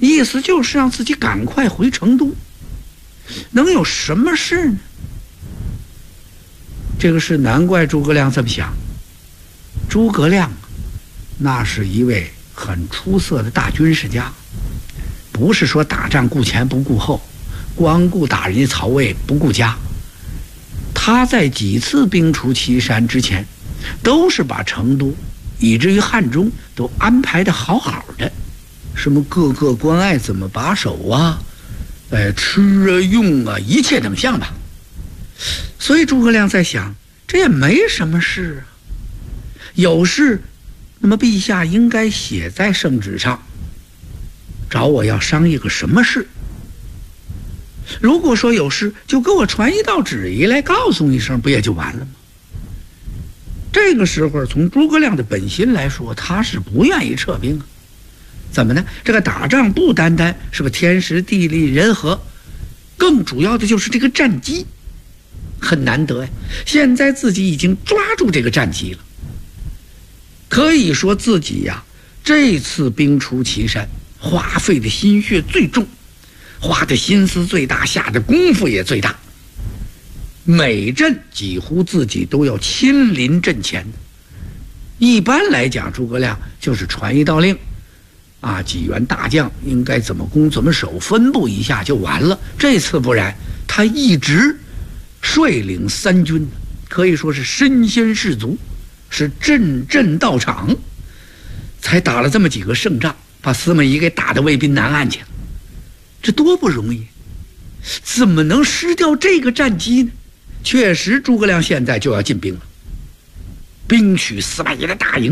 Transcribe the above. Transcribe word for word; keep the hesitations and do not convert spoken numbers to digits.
意思就是让自己赶快回成都。能有什么事呢？这个是难怪诸葛亮这么想。诸葛亮那是一位很出色的大军事家，不是说打仗顾前不顾后，光顾打人家曹魏不顾家。他在几次兵出祁山之前，都是把成都以至于汉中都安排得好好的，什么各个关隘怎么把守啊，呃，吃啊用啊，一切等项吧。所以诸葛亮在想，这也没什么事啊，有事那么陛下应该写在圣旨上，找我要商议个什么事。如果说有事，就给我传一道旨意来，告诉一声，不也就完了吗？这个时候从诸葛亮的本心来说，他是不愿意撤兵啊。怎么呢？这个打仗不单单是个天时地利人和，更主要的就是这个战机很难得呀。现在自己已经抓住这个战机了，可以说自己呀，这次兵出祁山花费的心血最重，花的心思最大，下的功夫也最大，每阵几乎自己都要亲临阵前。一般来讲，诸葛亮就是传一道令啊，几员大将应该怎么攻怎么守，分布一下就完了。这次不然，他一直率领三军，可以说是身先士卒，是阵阵到场，才打了这么几个胜仗，把司马懿给打得魏滨南岸去了。这多不容易，怎么能失掉这个战机呢？确实，诸葛亮现在就要进兵了，兵取司马懿的大营。